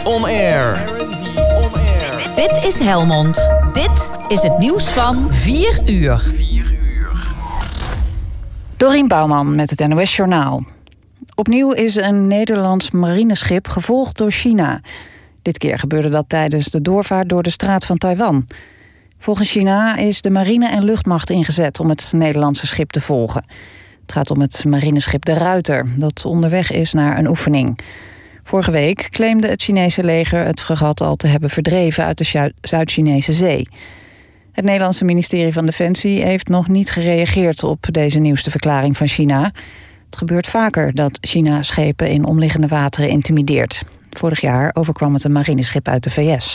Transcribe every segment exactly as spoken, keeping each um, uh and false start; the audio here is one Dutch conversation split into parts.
On Air. Dit is Helmond. Dit is het nieuws van vier uur. Dorien Bouwman met het N O S Journaal. Opnieuw is een Nederlands marineschip gevolgd door China. Dit keer gebeurde dat tijdens de doorvaart door de straat van Taiwan. Volgens China is de marine en luchtmacht ingezet om het Nederlandse schip te volgen. Het gaat om het marineschip De Ruiter, dat onderweg is naar een oefening. Vorige week claimde het Chinese leger het fregat al te hebben verdreven uit de Zuid-Chinese zee. Het Nederlandse ministerie van Defensie heeft nog niet gereageerd op deze nieuwste verklaring van China. Het gebeurt vaker dat China schepen in omliggende wateren intimideert. Vorig jaar overkwam het een marineschip uit de V S.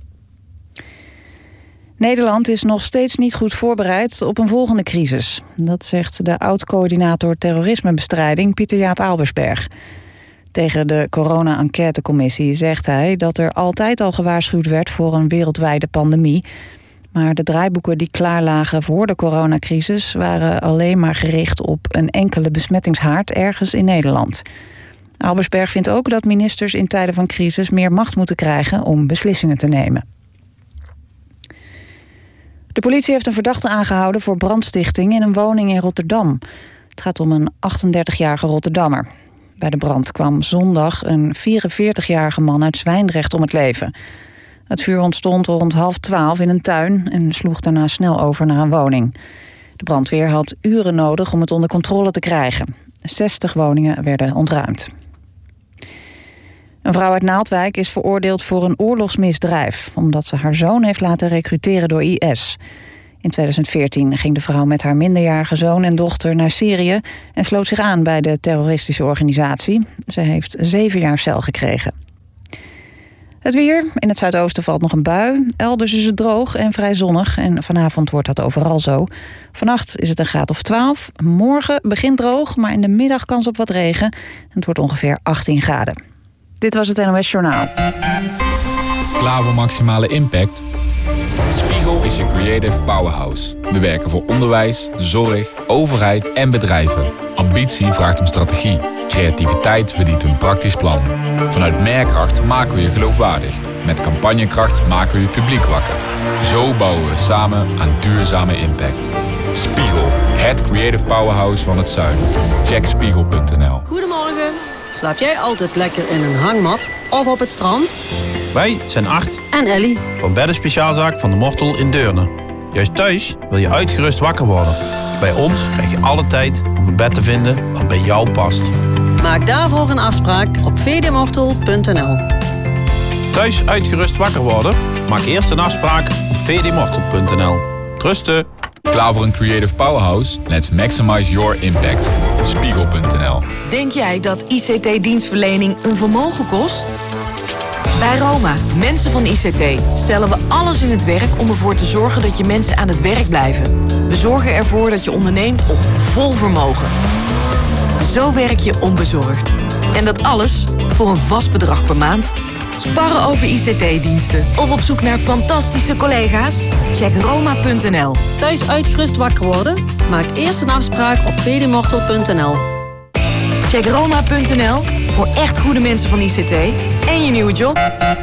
Nederland is nog steeds niet goed voorbereid op een volgende crisis. Dat zegt de oud-coördinator terrorismebestrijding Pieter-Jaap Albersberg. Tegen de corona-enquêtecommissie zegt hij dat er altijd al gewaarschuwd werd voor een wereldwijde pandemie. Maar de draaiboeken die klaar lagen voor de coronacrisis waren alleen maar gericht op een enkele besmettingshaard ergens in Nederland. Albersberg vindt ook dat ministers in tijden van crisis meer macht moeten krijgen om beslissingen te nemen. De politie heeft een verdachte aangehouden voor brandstichting in een woning in Rotterdam. Het gaat om een achtendertigjarige Rotterdammer. Bij de brand kwam zondag een vierenveertigjarige man uit Zwijndrecht om het leven. Het vuur ontstond rond half twaalf in een tuin en sloeg daarna snel over naar een woning. De brandweer had uren nodig om het onder controle te krijgen. zestig woningen werden ontruimd. Een vrouw uit Naaldwijk is veroordeeld voor een oorlogsmisdrijf, omdat ze haar zoon heeft laten recruteren door I S. In tweeduizend veertien ging de vrouw met haar minderjarige zoon en dochter naar Syrië en sloot zich aan bij de terroristische organisatie. Ze heeft zeven jaar cel gekregen. Het weer. In het zuidoosten valt nog een bui. Elders is het droog en vrij zonnig. En vanavond wordt dat overal zo. Vannacht is het een graad of twaalf. Morgen begint droog, maar in de middag kans op wat regen. En het wordt ongeveer achttien graden. Dit was het N O S Journaal. Klaar voor maximale impact? Spiegel is je creative powerhouse. We werken voor onderwijs, zorg, overheid en bedrijven. Ambitie vraagt om strategie. Creativiteit verdient een praktisch plan. Vanuit Merkracht maken we je geloofwaardig. Met campagnekracht maken we je publiek wakker. Zo bouwen we samen aan duurzame impact. Spiegel, het creative powerhouse van het zuiden. Check spiegel punt n l. Goedemorgen. Slaap jij altijd lekker in een hangmat of op het strand? Wij zijn Art en Ellie van Beddenspeciaalzaak van de Mortel in Deurne. Juist thuis wil je uitgerust wakker worden. Bij ons krijg je alle tijd om een bed te vinden dat bij jou past. Maak daarvoor een afspraak op v d mortel punt n l. Thuis uitgerust wakker worden? Maak eerst een afspraak op v d mortel punt n l. Trusten. Klaar voor een creative powerhouse? Let's maximize your impact. Spiegel punt n l. Denk jij dat I C T-dienstverlening een vermogen kost? Bij Roma, mensen van I C T, stellen we alles in het werk om ervoor te zorgen dat je mensen aan het werk blijven. We zorgen ervoor dat je onderneemt op vol vermogen. Zo werk je onbezorgd. En dat alles voor een vast bedrag per maand. Sparren over I C T-diensten of op zoek naar fantastische collega's? Check roma punt n l. Thuis uitgerust wakker worden? Maak eerst een afspraak op v d mortel punt n l. Check roma punt n l voor echt goede mensen van I C T en je nieuwe job.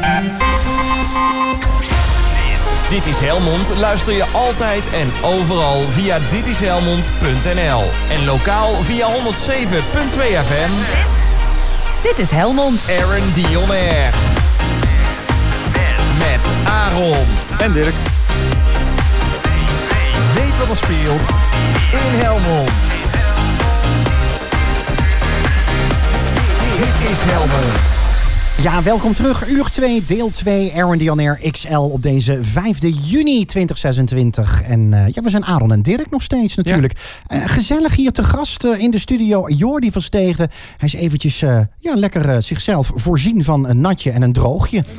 Dit is Helmond luister je altijd en overal via dit is helmond punt n l en lokaal via honderdzeven punt twee F M. Dit is Helmond. Aaron Dion Air. Met Aaron en Dirk. Weet wat er speelt in Helmond. Dit is Helmond. Ja, welkom terug. Uur twee, deel twee, Aaron Dion Air X L op deze vijfde juni tweeduizend zesentwintig. En uh, ja, we zijn Aaron en Dirk nog steeds natuurlijk. Ja. Uh, gezellig hier te gast uh, in de studio, Jordi van Steegden. Hij is eventjes uh, ja, lekker uh, zichzelf voorzien van een natje en een droogje.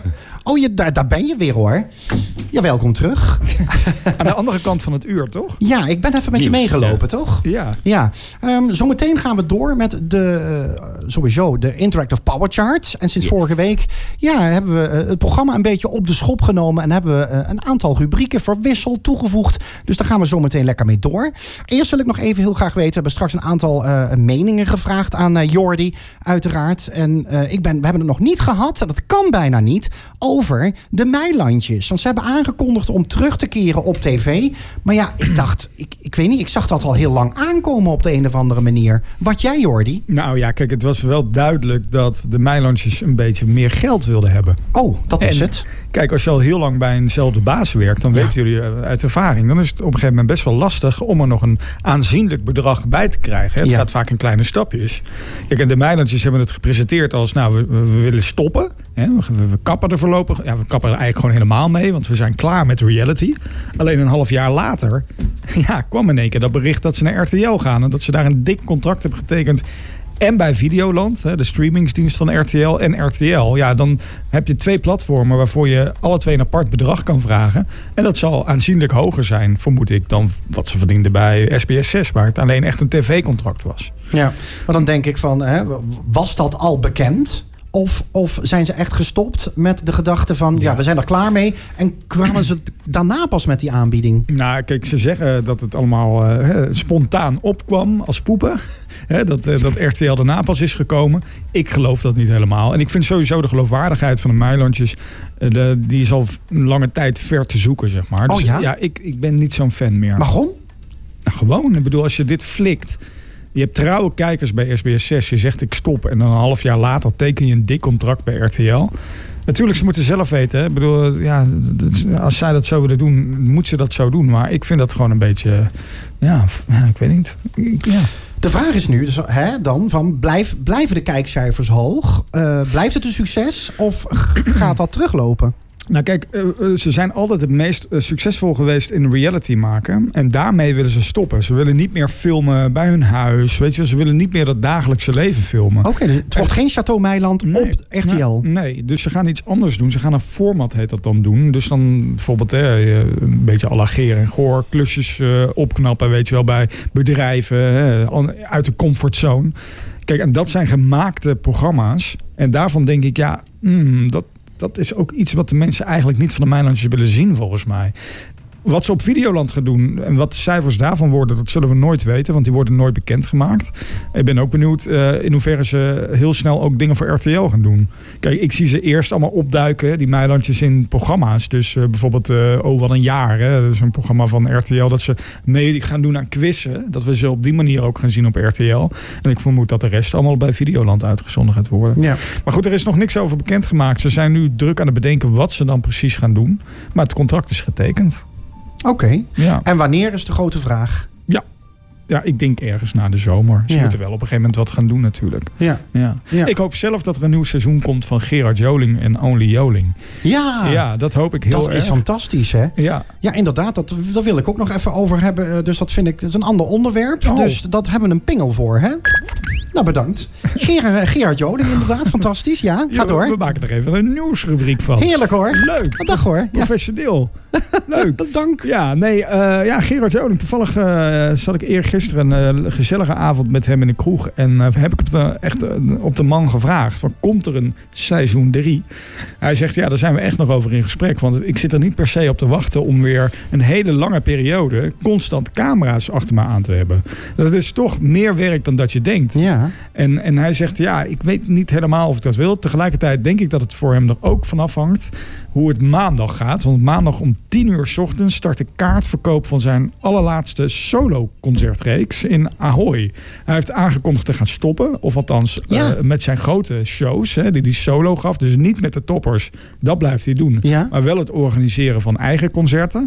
Oh, je, daar, daar ben je weer hoor. Ja, welkom terug. Aan de andere kant van het uur, toch? Ja, ik ben even met Nieuws, je meegelopen, ja. toch? Ja. ja. Um, zometeen gaan we door met de, uh, sowieso de Interactive Power Charts. En sinds yes. vorige week ja, hebben we uh, het programma een beetje op de schop genomen. En hebben we uh, een aantal rubrieken verwisseld, toegevoegd. Dus daar gaan we zometeen lekker mee door. Eerst wil ik nog even heel graag weten. We hebben straks een aantal uh, meningen gevraagd aan uh, Jordi, uiteraard. En uh, ik ben, we hebben het nog niet gehad, en dat kan bijna niet, over de Meilandjes. Want ze hebben aangekondigd om terug te keren op tv. Maar ja, ik dacht, ik, ik weet niet, ik zag dat al heel lang aankomen op de een of andere manier. Wat jij, Jordi? Nou ja, kijk, het was wel duidelijk dat de Meilandjes een beetje meer geld wilden hebben. Oh, dat is en, het. Kijk, als je al heel lang bij eenzelfde baas werkt, dan ja. weten jullie uit ervaring, dan is het op een gegeven moment best wel lastig om er nog een aanzienlijk bedrag bij te krijgen. Het ja. gaat vaak in kleine stapjes. Kijk, en de Meilandjes hebben het gepresenteerd als, nou, we, we willen stoppen. Hè? We, we, we kappen er voorlopig. Ja, we kappen er eigenlijk gewoon helemaal mee, want we zijn klaar met reality. Alleen een half jaar later ja, kwam in één keer dat bericht dat ze naar R T L gaan en dat ze daar een dik contract hebben getekend. En bij Videoland, de streamingsdienst van R T L en R T L. Ja, dan heb je twee platformen waarvoor je alle twee een apart bedrag kan vragen. En dat zal aanzienlijk hoger zijn, vermoed ik, dan wat ze verdienden bij S B S zes, waar het alleen echt een tv-contract was. Ja, maar dan denk ik van, hè, was dat al bekend? Of, of zijn ze echt gestopt met de gedachte van, ja, ja we zijn er klaar mee. En kwamen ze daarna pas met die aanbieding? Nou, kijk, ze zeggen dat het allemaal uh, spontaan opkwam als poepen. He, dat, uh, dat R T L daarna pas is gekomen. Ik geloof dat niet helemaal. En ik vind sowieso de geloofwaardigheid van de Meilandjes, uh, de, die is al een lange tijd ver te zoeken, zeg maar. Dus oh ja? ja, ik, ik ben niet zo'n fan meer. Waarom? Nou, gewoon. Ik bedoel, als je dit flikt. Je hebt trouwe kijkers bij S B S zes. Je zegt ik stop. En dan een half jaar later teken je een dik contract bij R T L. Natuurlijk, ze moeten zelf weten. Hè. Ik bedoel, ja, als zij dat zo willen doen, moet ze dat zo doen. Maar ik vind dat gewoon een beetje, ja, ik weet niet. Ja. De vraag is nu dus, hè, dan van blijf, blijven de kijkcijfers hoog? Uh, blijft het een succes of gaat dat teruglopen? Nou kijk, uh, ze zijn altijd het meest uh, succesvol geweest in reality maken. En daarmee willen ze stoppen. Ze willen niet meer filmen bij hun huis. Weet je, ze willen niet meer dat dagelijkse leven filmen. Oké, okay, dus het wordt en, geen Chateau Meiland nee, op R T L? Nou, nee, dus ze gaan iets anders doen. Ze gaan een format, heet dat dan, doen. Dus dan bijvoorbeeld hè, een beetje à la Geer en Goor. Klusjes uh, opknappen, weet je wel, bij bedrijven. Hè, uit de comfortzone. Kijk, en dat zijn gemaakte programma's. En daarvan denk ik, ja, mm, dat... Dat is ook iets wat de mensen eigenlijk niet van de Meilandjes willen zien, volgens mij. Wat ze op Videoland gaan doen en wat de cijfers daarvan worden, dat zullen we nooit weten, want die worden nooit bekendgemaakt. Ik ben ook benieuwd uh, in hoeverre ze heel snel ook dingen voor R T L gaan doen. Kijk, ik zie ze eerst allemaal opduiken, die Meilandjes, in programma's. Dus uh, bijvoorbeeld, uh, oh wat een jaar, hè? Dat is een programma van R T L, dat ze mee gaan doen aan quizzen. Dat we ze op die manier ook gaan zien op R T L. En ik vermoed dat de rest allemaal bij Videoland uitgezonden gaat worden. Ja. Maar goed, er is nog niks over bekendgemaakt. Ze zijn nu druk aan het bedenken wat ze dan precies gaan doen. Maar het contract is getekend. Oké. Okay. Ja. En wanneer is de grote vraag? Ja. Ja, ik denk ergens na de zomer. Ze ja. moeten wel op een gegeven moment wat gaan doen natuurlijk. Ja. Ja. Ja. Ik hoop zelf dat er een nieuw seizoen komt van Gerard Joling en Only Joling. Ja. Ja, dat hoop ik heel dat erg. Dat is fantastisch, hè? Ja. Ja, inderdaad. Dat, dat wil ik ook nog even over hebben. Dus dat vind ik, dat is een ander onderwerp. Oh. Dus dat hebben we een pingel voor, hè? Nou, bedankt. Gerard, Gerard Joling, inderdaad. Fantastisch, ja. Ga door. We maken er even een nieuwsrubriek van. Heerlijk, hoor. Leuk. Wat dag, hoor. Professioneel. Leuk. Dank. Ja, nee, uh, ja, Gerard Joling. Toevallig uh, zat ik eergisteren een uh, gezellige avond met hem in de kroeg. En uh, heb ik het uh, echt uh, op de man gevraagd. Van, komt er een seizoen drie? Hij zegt, ja, daar zijn we echt nog over in gesprek. Want ik zit er niet per se op te wachten om weer een hele lange periode constant camera's achter me aan te hebben. Dat is toch meer werk dan dat je denkt. Ja. En, en hij zegt, ja, ik weet niet helemaal of ik dat wil. Tegelijkertijd denk ik dat het voor hem er ook van afhangt hoe het maandag gaat. Want maandag om tien uur 's ochtends start de kaartverkoop van zijn allerlaatste solo-concertreeks in Ahoy. Hij heeft aangekondigd te gaan stoppen. Of althans ja. uh, met zijn grote shows, hè, die hij solo gaf. Dus niet met de toppers. Dat blijft hij doen. Ja. Maar wel het organiseren van eigen concerten.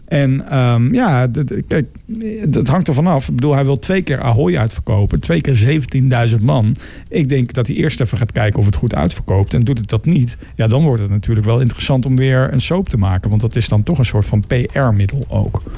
En um, ja, d- d- kijk, dat hangt er vanaf. Ik bedoel, hij wil twee keer Ahoy uitverkopen. Twee keer zeventienduizend man. Ik denk dat hij eerst even gaat kijken of het goed uitverkoopt. En doet het dat niet, ja, dan wordt het natuurlijk wel interessant om weer een soap te maken. Want dat is dan toch een soort van P R-middel ook.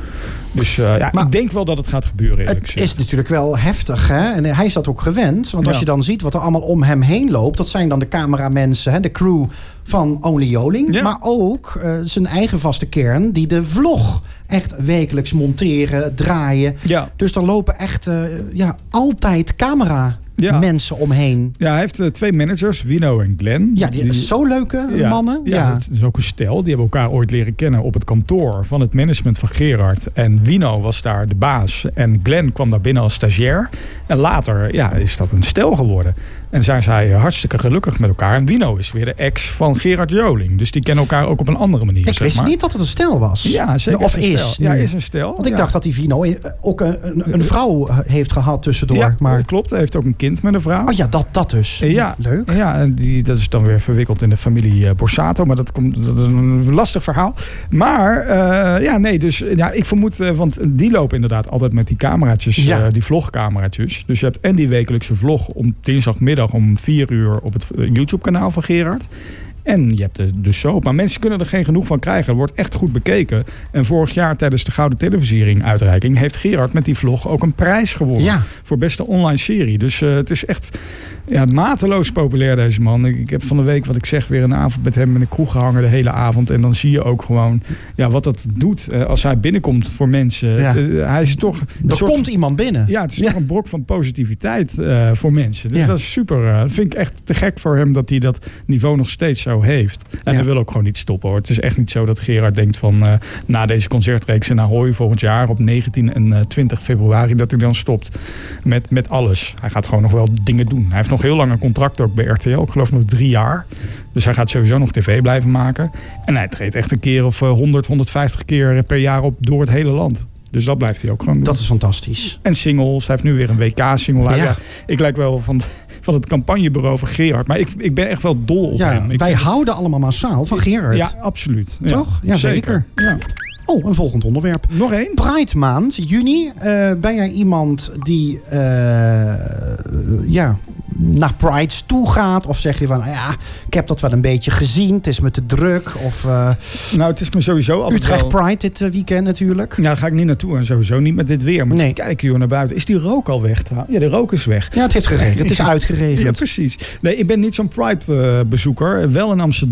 Dus uh, ja, maar ik denk wel dat het gaat gebeuren. Het gezegd. is natuurlijk wel heftig. Hè? En hij is dat ook gewend. Want als ja. je dan ziet wat er allemaal om hem heen loopt. Dat zijn dan de cameramensen, hè, de crew van Only Joling. Ja. Maar ook uh, zijn eigen vaste kern. Die de vlog echt wekelijks monteren, draaien. Ja. Dus er lopen echt uh, ja, altijd camera Ja. mensen omheen. Ja, hij heeft uh, twee managers, Wino en Glenn. Ja, die, die zo leuke ja, mannen. Ja, ja, het is ook een stel. Die hebben elkaar ooit leren kennen op het kantoor van het management van Gerard. En Wino was daar de baas. En Glenn kwam daar binnen als stagiair. En later ja, is dat een stel geworden. En zijn zij hartstikke gelukkig met elkaar. En Wino is weer de ex van Gerard Joling. Dus die kennen elkaar ook op een andere manier. Ik zeg wist maar. niet dat het een stel was. Ja, zeker. Of is. Ja, is een stel. Want ik ja. dacht dat die Wino ook een, een, een vrouw heeft gehad tussendoor. Ja, maar... klopt. Hij heeft ook een kind met een vrouw. Oh ja, dat, dat dus. Ja, leuk. Ja, en die, dat is dan weer verwikkeld in de familie uh, Borsato. Maar dat, komt, dat is een lastig verhaal. Maar uh, ja, nee, dus ja, ik vermoed... Uh, want die lopen inderdaad altijd met die cameraatjes, ja. uh, die vlogcameraatjes. Dus je hebt en die wekelijkse vlog om dinsdagmiddag om vier uur op het YouTube-kanaal van Gerard. En je hebt de, de soap. Maar mensen kunnen er geen genoeg van krijgen. Er wordt echt goed bekeken. En vorig jaar tijdens de Gouden Televisiering-uitreiking heeft Gerard met die vlog ook een prijs gewonnen. Ja. Voor beste online serie. Dus uh, het is echt ja, mateloos populair, deze man. Ik, ik heb van de week, wat ik zeg, weer een avond met hem in de kroeg gehangen de hele avond. En dan zie je ook gewoon ja, wat dat doet uh, als hij binnenkomt voor mensen. Ja. Het, uh, hij is toch... Er soort, komt iemand binnen. Ja, het is ja. toch een brok van positiviteit uh, voor mensen. Dus ja. dat is super. Uh, dat vind ik echt te gek voor hem dat hij dat niveau nog steeds zo heeft. En ja. hij wil ook gewoon niet stoppen, hoor. Het is echt niet zo dat Gerard denkt van uh, na deze concertreeks in Ahoy volgend jaar op negentien en twintig februari dat hij dan stopt met, met alles. Hij gaat gewoon nog wel dingen doen. Hij heeft nog heel lang een contract ook bij R T L. Ik geloof nog drie jaar. Dus hij gaat sowieso nog tv blijven maken. En hij treedt echt een keer of honderd, honderdvijftig keer per jaar op door het hele land. Dus dat blijft hij ook gewoon doen. Dat is fantastisch. En singles. Hij heeft nu weer een W K-single. Ja. Ja, ik lijk wel van... van het campagnebureau van Gerard. Maar ik, ik ben echt wel dol op ja, hem. Ik wij vind... houden allemaal massaal van Gerard. Ja, absoluut. Ja. Toch? Ja, zeker. zeker. Ja. Oh, een volgend onderwerp. Nog één? Pride maand, juni. Uh, ben jij iemand die uh, ja, naar Prides toe gaat? Of zeg je van, ja, ik heb dat wel een beetje gezien. Het is me te druk. Of, uh, nou, het is me sowieso altijd Utrecht wel... Pride dit weekend natuurlijk. Nou, daar ga ik niet naartoe. En sowieso niet met dit weer. Moet nee. je kijken, joh, naar buiten. Is die rook al weg? Ja, de rook is weg. Ja, het heeft geregend. Het is uitgeregend. Ja, precies. Nee, ik ben niet zo'n Pride-bezoeker. Uh, wel in Amsterdam.